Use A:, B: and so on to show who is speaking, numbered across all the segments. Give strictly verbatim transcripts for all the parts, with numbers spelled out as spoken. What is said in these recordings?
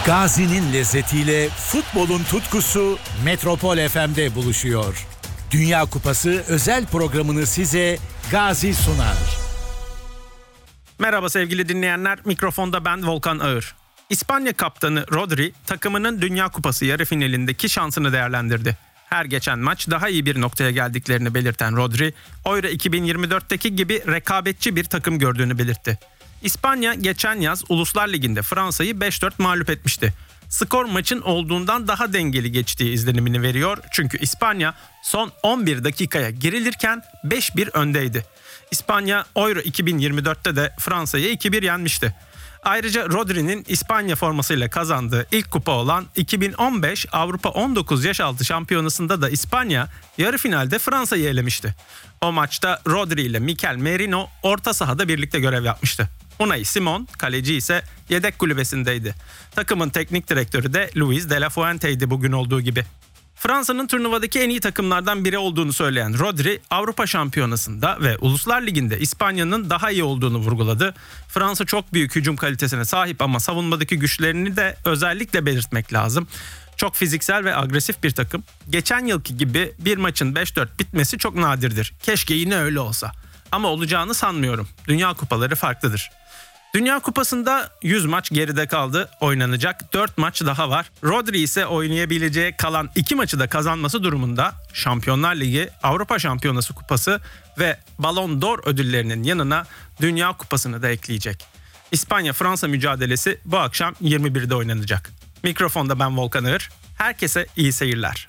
A: Gazi'nin lezzetiyle futbolun tutkusu Metropol F M'de buluşuyor. Dünya Kupası özel programını size Gazi sunar.
B: Merhaba sevgili dinleyenler, mikrofonda ben Volkan Ağır. İspanya kaptanı Rodri takımının Dünya Kupası yarı finalindeki şansını değerlendirdi. Her geçen maç daha iyi bir noktaya geldiklerini belirten Rodri, Euro iki bin yirmi dörtteki gibi rekabetçi bir takım gördüğünü belirtti. İspanya geçen yaz Uluslar Ligi'nde Fransa'yı beş dört mağlup etmişti. Skor maçın olduğundan daha dengeli geçtiği izlenimini veriyor. Çünkü İspanya son on bir dakikaya girilirken beş bir öndeydi. İspanya Euro iki bin yirmi dörtte de Fransa'yı iki bir yenmişti. Ayrıca Rodri'nin İspanya formasıyla kazandığı ilk kupa olan iki bin on beş Avrupa on dokuz yaş altı şampiyonasında da İspanya yarı finalde Fransa'yı elemişti. O maçta Rodri ile Mikel Merino orta sahada birlikte görev yapmıştı. Unai Simon, kaleci ise yedek kulübesindeydi. Takımın teknik direktörü de Luis de la Fuente'ydi bugün olduğu gibi. Fransa'nın turnuvadaki en iyi takımlardan biri olduğunu söyleyen Rodri, Avrupa Şampiyonası'nda ve Uluslar Ligi'nde İspanya'nın daha iyi olduğunu vurguladı. Fransa çok büyük hücum kalitesine sahip ama savunmadaki güçlerini de özellikle belirtmek lazım. Çok fiziksel ve agresif bir takım. Geçen yılki gibi bir maçın beş dört bitmesi çok nadirdir. Keşke yine öyle olsa. Ama olacağını sanmıyorum. Dünya kupaları farklıdır. Dünya Kupası'nda yüz maç geride kaldı. Oynanacak dört maç daha var. Rodri ise oynayabileceği kalan iki maçı da kazanması durumunda Şampiyonlar Ligi, Avrupa Şampiyonası Kupası ve Ballon d'Or ödüllerinin yanına Dünya Kupası'nı da ekleyecek. İspanya-Fransa mücadelesi bu akşam yirmi birde oynanacak. Mikrofonda ben Volkan Ağır. Herkese iyi seyirler.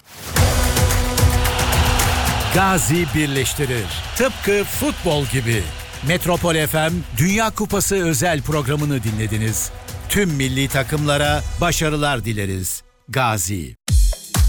A: Gazi birleştirir. Tıpkı futbol gibi. Metropol F M Dünya Kupası özel programını dinlediniz. Tüm milli takımlara başarılar dileriz. Gazi.